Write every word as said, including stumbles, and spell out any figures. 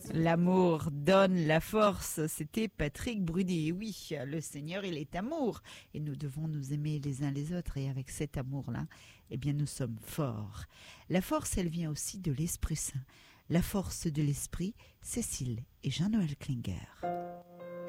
L'amour donne la force, c'était Patrick Brudy. Et oui, le Seigneur, il est amour. Et nous devons nous aimer les uns les autres. Et avec cet amour-là, eh bien, nous sommes forts. La force, elle vient aussi de l'Esprit Saint. La force de l'Esprit, Cécile et Jean-Noël Klinger.